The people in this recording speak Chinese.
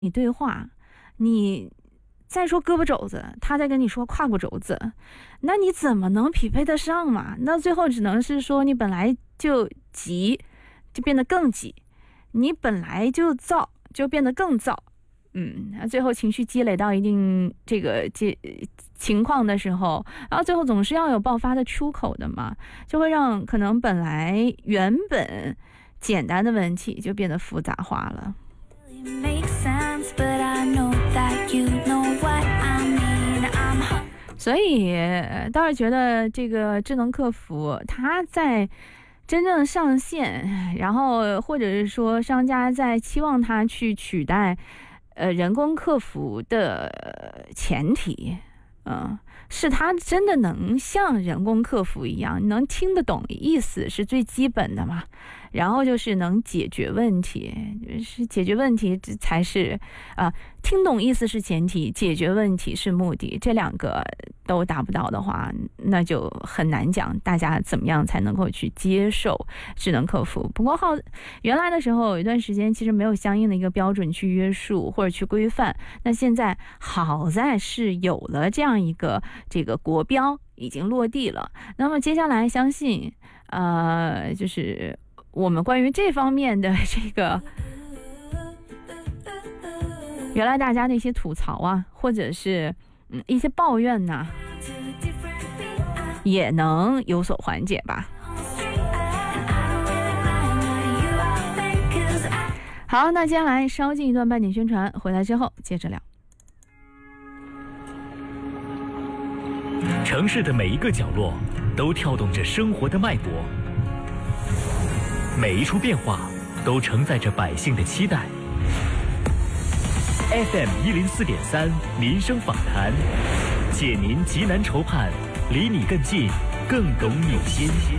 你对话，你再说胳膊肘子，他再跟你说胯骨轴子，那你怎么能匹配得上嘛？那最后只能是说你本来就急，就变得更急；你本来就躁，就变得更躁。最后情绪积累到一定这个情况的时候，然后最后总是要有爆发的出口的嘛，就会让可能本来原本简单的问题就变得复杂化了。所以倒是觉得这个智能客服它在真正上线，然后或者是说商家在期望它去取代人工客服的前提，是它真的能像人工客服一样能听得懂意思是最基本的嘛，然后就是能解决问题，就是解决问题这才是听懂意思是前提，解决问题是目的，这两个都达不到的话，那就很难讲大家怎么样才能够去接受智能客服。不过原来的时候有一段时间其实没有相应的一个标准去约束或者去规范，那现在好在是有了这样一个这个国标已经落地了。那么接下来相信就是我们关于这方面的这个原来大家的一些吐槽啊，或者是一些抱怨呐，也能有所缓解吧。好，那接下来稍进一段半点宣传，回来之后接着聊。 城市的每一个角落都跳动着生活的脉搏，每一处变化都承载着百姓的期待。FM 104.3民生访谈，解您急难愁盼，离你更近，更懂你心。